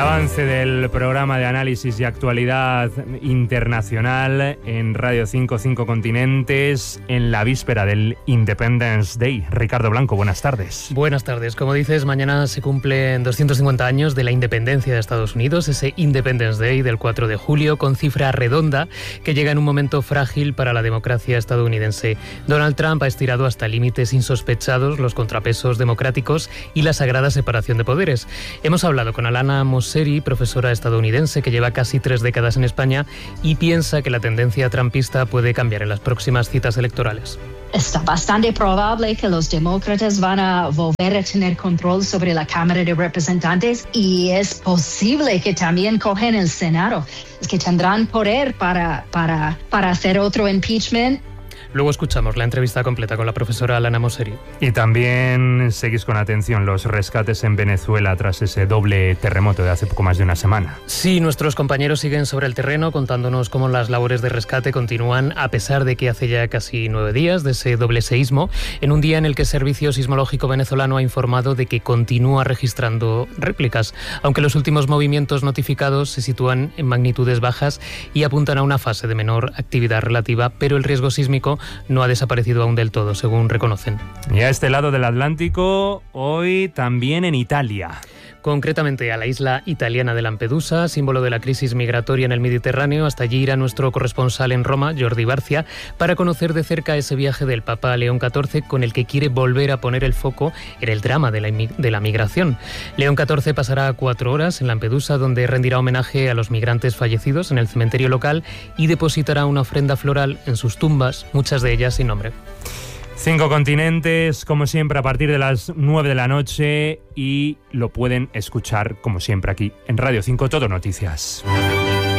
avance del programa de análisis y actualidad internacional en Radio 5, 5 continentes, en la víspera del Independence Day. Ricardo Blanco, buenas tardes. Buenas tardes. Como dices, mañana se cumplen 250 años de la independencia de Estados Unidos, ese Independence Day del 4 de julio, con cifra redonda que llega en un momento frágil para la democracia estadounidense. Donald Trump ha estirado hasta límites insospechados los contrapesos democráticos y la sagrada separación de poderes. Hemos hablado con Alana Mosseri, profesora estadounidense que lleva casi 3 décadas en España y piensa que la tendencia trumpista puede cambiar en las próximas citas electorales. Está bastante probable que los demócratas van a volver a tener control sobre la Cámara de Representantes y es posible que también cogen el Senado. Es que tendrán poder para hacer otro impeachment. Luego escuchamos la entrevista completa con la profesora Alana Mosseri. Y también seguís con atención los rescates en Venezuela tras ese doble terremoto de hace poco más de una semana. Sí, nuestros compañeros siguen sobre el terreno contándonos cómo las labores de rescate continúan a pesar de que hace ya casi 9 días de ese doble seísmo, en un día en el que el Servicio Sismológico venezolano ha informado de que continúa registrando réplicas, aunque los últimos movimientos notificados se sitúan en magnitudes bajas y apuntan a una fase de menor actividad relativa, pero el riesgo sísmico no ha desaparecido aún del todo, según reconocen. Y a este lado del Atlántico, hoy también en Italia. Concretamente a la isla italiana de Lampedusa, símbolo de la crisis migratoria en el Mediterráneo. Hasta allí irá nuestro corresponsal en Roma, Jordi Barcia, para conocer de cerca ese viaje del Papa León XIV con el que quiere volver a poner el foco en el drama de la migración. León XIV pasará 4 horas en Lampedusa, donde rendirá homenaje a los migrantes fallecidos en el cementerio local y depositará una ofrenda floral en sus tumbas, muchas de ellas sin nombre. 5 continentes, como siempre, a partir de las 9 de la noche y lo pueden escuchar, como siempre, aquí en Radio 5 Todo Noticias.